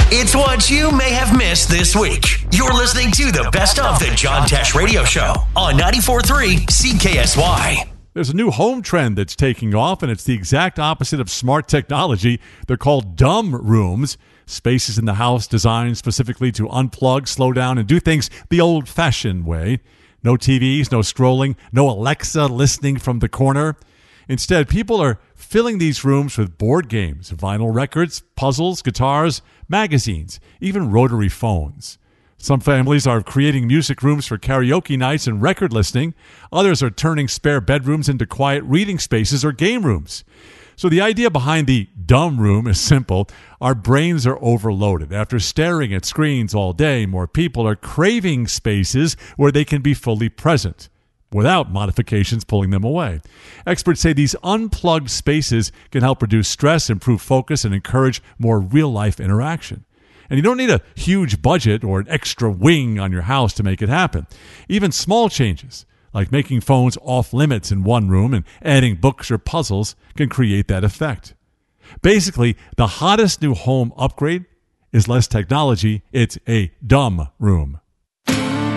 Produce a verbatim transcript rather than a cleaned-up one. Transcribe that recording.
It's what you may have missed this week. You're listening to the best of the John Tesh Radio Show on ninety-four point three C K S Y. There's a new home trend that's taking off, and it's the exact opposite of smart technology. They're called dumb rooms, spaces in the house designed specifically to unplug, slow down, and do things the old-fashioned way. No T Vs, no scrolling, no Alexa listening from the corner. Instead, people are filling these rooms with board games, vinyl records, puzzles, guitars, magazines, even rotary phones. Some families are creating music rooms for karaoke nights and record listening. Others are turning spare bedrooms into quiet reading spaces or game rooms. So the idea behind the dumb room is simple. Our brains are overloaded. After staring at screens all day, more people are craving spaces where they can be fully present, without modifications pulling them away. Experts say these unplugged spaces can help reduce stress, improve focus, and encourage more real-life interaction. And you don't need a huge budget or an extra wing on your house to make it happen. Even small changes, like making phones off limits in one room and adding books or puzzles, can create that effect. Basically, the hottest new home upgrade is less technology. It's a dumb room.